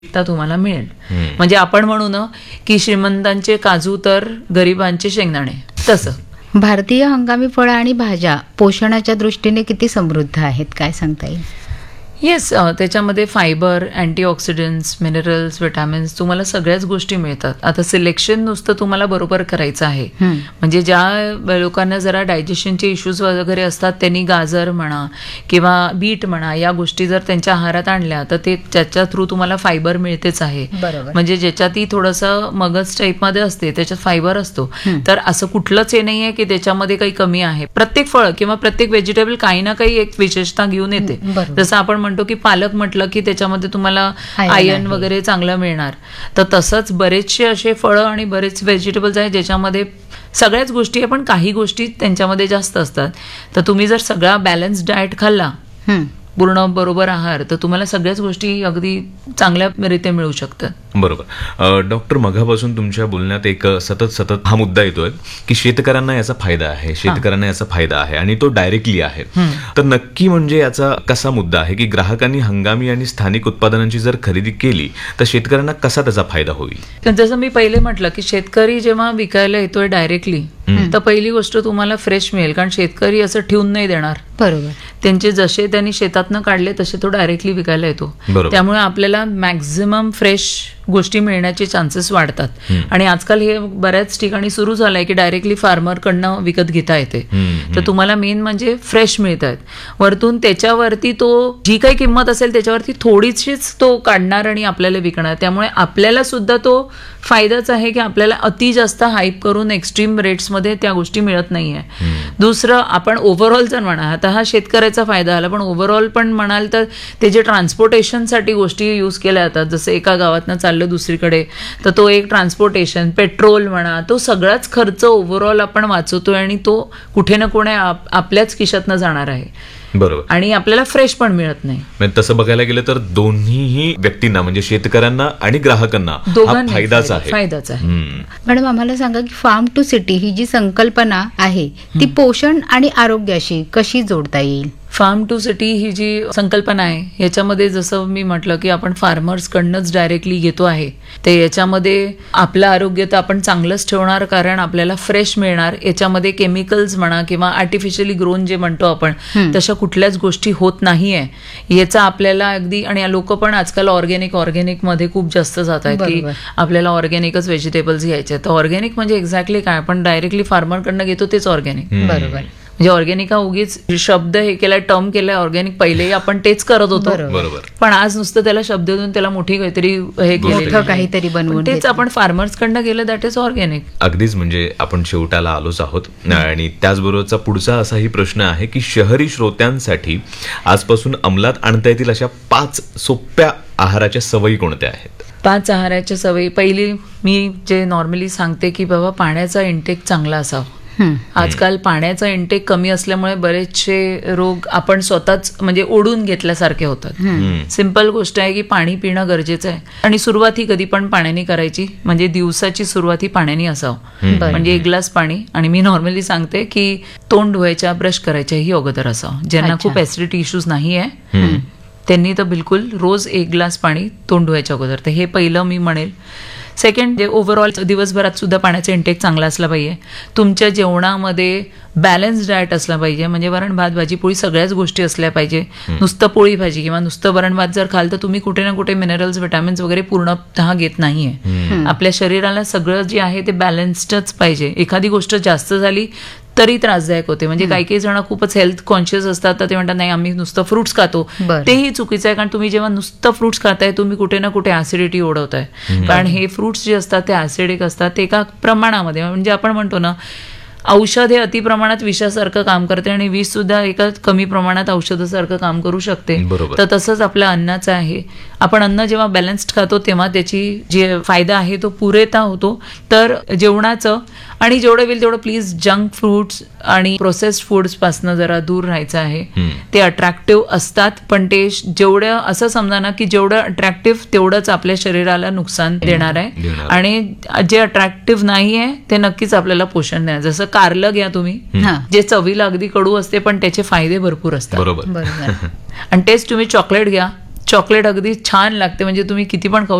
तुम्हाला मिळेल. म्हणजे आपण म्हणू ना की श्रीमंतांचे काजू तर गरिबांचे शेंगदाणे, तसं. भारतीय हंगामी फळं आणि भाज्या पोषणाच्या दृष्टीने किती समृद्ध आहेत, काय सांगता येईल? येस, त्याच्यामध्ये फायबर, अँटीऑक्सिडंट्स, मिनरल्स, विटॅमिन्स, तुम्हाला सगळ्याच गोष्टी मिळतात. आता सिलेक्शन नुसतं तुम्हाला बरोबर करायचं आहे. म्हणजे ज्या लोकांना जरा डायजेशनचे इश्यूज वगैरे असतात त्यांनी गाजर म्हणा किंवा बीट म्हणा या गोष्टी जर त्यांच्या आहारात आणल्या तर ते त्याच्या थ्रू तुम्हाला फायबर मिळतेच आहे. म्हणजे ज्याच्यातही थोडंसं मगज टाईपमध्ये असते त्याच्यात फायबर असतो. तर असं कुठलंच हे नाही आहे की त्याच्यामध्ये काही कमी आहे. प्रत्येक फळ किंवा प्रत्येक व्हेजिटेबल काही ना काही एक विशेषता घेऊन येते. जसं आपण म्हणतो की पालक म्हटलं की त्याच्यामध्ये तुम्हाला आयर्न वगैरे चांगलं मिळणार, तर तसंच बरेचसे असे फळं आणि बरेच व्हेजिटेबल्स आहेत ज्याच्यामध्ये सगळ्याच गोष्टी आहे पण काही गोष्टी त्यांच्यामध्ये जास्त असतात. तर तुम्ही जर सगळा बॅलन्स डाएट खाल्ला, पूर्ण बरोबर आहार, तर तुम्हाला सगळ्याच गोष्टी अगदी चांगल्या रीत्या मिळू शकतात. बरोबर. डॉक्टर, मघापासून तुमच्या बोलण्यात एक सतत हा मुद्दा येतोय की शेतकऱ्यांना याचा फायदा आहे, आणि तो डायरेक्टली आहे. तर नक्की म्हणजे याचा कसा मुद्दा आहे की ग्राहकांनी हंगामी आणि स्थानिक उत्पादनांची जर खरेदी केली तर शेतकऱ्यांना कसा त्याचा फायदा होईल? जसं मी पहिले म्हटलं की शेतकरी जेव्हा विकायला येतोय डायरेक्टली, तर पहिली गोष्ट तुम्हाला फ्रेश मिळेल, कारण शेतकरी असं ठेवून नाही देणार. बरोबर. त्यांचे जसे त्यांनी शेतातनं काढले तसे तो डायरेक्टली विकायला येतो. त्यामुळे आपल्याला मॅक्झिमम फ्रेश गोष्टी मिळण्याचे चान्सेस वाढतात. आणि आजकाल हे बऱ्याच ठिकाणी सुरू झालंय की डायरेक्टली फार्मरकडनं विकत घेता येते. तर तुम्हाला मेन म्हणजे फ्रेश मिळत आहेत. वरतून त्याच्यावरती तो जी काही किंमत असेल त्याच्यावरती थोडीशीच तो काढणार आणि आपल्याला विकणार. त्यामुळे आपल्याला सुद्धा तो फायदाच आहे की आपल्याला अति जास्त हाईप करून एक्स्ट्रीम रेट्समध्ये त्या गोष्टी मिळत नाहीये. दुसरं, आपण ओव्हरऑल जर म्हणा, आता हा शेतकऱ्याचा फायदा आला, पण ओव्हरऑल पण म्हणाल तर ते जे ट्रान्सपोर्टेशनसाठी गोष्टी यूज केल्या जातात, जसं एका गावातनं चाललं दुसरीकडे, तर तो एक ट्रान्सपोर्टेशन, पेट्रोल म्हणा, तो सगळाच खर्च ओव्हरऑल आपण वाचवतोय आणि तो कुठे ना कुठे आपल्याच खिशातनं जाणार आहे. बरोबर. आणि आपल्याला फ्रेश पण मिळत नाही. तसं बघायला गेलं तर दोन्ही व्यक्तींना म्हणजे शेतकऱ्यांना आणि ग्राहकांना फायदाच आहे. मॅडम, आम्हाला सांगा की फार्म टू सिटी ही जी संकल्पना आहे ती पोषण आणि आरोग्याशी कशी जोडता येईल? फार्म टू सिटी ही जी संकल्पना आहे याच्यामध्ये जसं मी म्हटलं की आपण फार्मर्सकडनंच डायरेक्टली घेतो आहे, ते याच्यामध्ये आपलं आरोग्य तर आपण चांगलंच ठेवणार, कारण आपल्याला फ्रेश मिळणार. याच्यामध्ये केमिकल्स म्हणा किंवा आर्टिफिशियली ग्रोन जे म्हणतो आपण, तशा कुठल्याच गोष्टी होत नाहीये याचा आपल्याला अगदी. आणि लोक पण आजकाल ऑर्गॅनिक मध्ये खूप जास्त जात आहेत की आपल्याला ऑर्गॅनिकच व्हेजिटेबल्स घ्यायचे. तर ऑर्गॅनिक म्हणजे एक्झॅक्टली काय, आपण डायरेक्टली फार्मरकडनं घेतो तेच ऑर्गॅनिक. बरोबर. म्हणजे ऑर्गॅनिक हा उगीच शब्द हे केलाय, टर्म केलाय ऑर्गॅनिक, पहिलेही आपण तेच करत होतो. पण आज नुसतं त्याला शब्द देऊन त्याला मोठी काहीतरी हे केलं, काहीतरी बनवून तेच आपण फार्मर्सकडनं गेलं, दॅट इज ऑर्गॅनिक. अगदीच. म्हणजे आपण शेवटाला आलोच आहोत. आणि त्याचबरोबरचा पुढचा असाही प्रश्न आहे की शहरी श्रोत्यांसाठी आजपासून अंमलात आणता येतील अशा 5 सोप्या आहाराच्या सवयी कोणत्या आहेत? 5 आहाराच्या सवयी. पहिली मी जे नॉर्मली सांगते की बाबा पाण्याचा इंटेक चांगला असावा. आजकाल पाण्याचा इंटेक कमी असल्यामुळे बरेचसे रोग आपण स्वतःच म्हणजे ओढून घेतल्यासारखे होतात. सिंपल गोष्ट आहे की पाणी पिणं गरजेचं आहे. आणि सुरुवात ही कधी पण पाण्याने करायची, म्हणजे दिवसाची सुरुवात ही पाण्याने असावं. म्हणजे 1 ग्लास पाणी. आणि मी नॉर्मली सांगते की तोंड धुवायच्या, ब्रश करायच्या ही अगोदर असावं. ज्यांना खूप ऍसिडिटी इश्यूज नाही आहे त्यांनी तर बिलकुल रोज 1 ग्लास पाणी तोंड धुवायच्या अगोदर. तर हे पहिलं मी म्हणेल. सेकंड, जे ओव्हरऑल दिवसभरात सुद्धा पाण्याचा इंटेक चांगला असला पाहिजे. तुमच्या जेवणामध्ये बॅलन्स डाएट असला पाहिजे, म्हणजे वरण भात भाजी पोळी सगळ्याच गोष्टी असल्या पाहिजे. नुसतं पोळी भाजी किंवा नुसतं वरण भात जर खाल तर तुम्ही कुठे ना कुठे मिनरल्स, विटॅमिन्स वगैरे पूर्णतः घेत नाहीये. आपल्या शरीराला सगळं जे आहे ते बॅलन्स्डच पाहिजे. एखादी गोष्ट जास्त झाली तरी त्रासदायक होते. म्हणजे काही जण खूपच हेल्थ कॉन्शियस असतात, तर ते म्हणतात नाही आम्ही नुसतं फ्रुट्स खातो. तेही चुकीचं आहे, कारण तुम्ही जेव्हा नुसतं फ्रुट्स खाताय तुम्ही कुठे ना कुठे ऍसिडिटी ओढवताय. कारण हे फ्रुट्स जे असतात ते ऍसिडिक असतात, ते एका प्रमाणामध्ये, म्हणजे आपण म्हणतो ना औषध हे अति प्रमाणात विषासारखं काम करते आणि विष सुद्धा एका कमी प्रमाणात औषधासारखं काम करू शकते. तर तसंच आपल्या अन्नाचं आहे. आपण अन्न जेव्हा बॅलन्स्ड खातो तेव्हा त्याची जे फायदा आहे तो पुरेसा होतो. तर जेवणाचं आणि जेवढं होईल तेवढं प्लीज जंक फ्रूट्स आणि प्रोसेस्ड फूड्स पासून जरा दूर राहायचं आहे. ते अट्रॅक्टिव्ह असतात, पण ते जेवढं असं समजा ना की जेवढं अट्रॅक्टिव्ह तेवढंच आपल्या शरीराला नुकसान देणार आहे. आणि जे अट्रॅक्टिव्ह नाही आहे ते नक्कीच आपल्याला पोषण देणार. जसं कारलं घ्या तुम्ही, जे चवीला अगदी कडू असते पण त्याचे फायदे भरपूर असतात. बरोबर. आणि तेच तुम्ही चॉकलेट घ्या, चॉकलेट अगदी छान लागते, म्हणजे तुम्ही किती पण खाऊ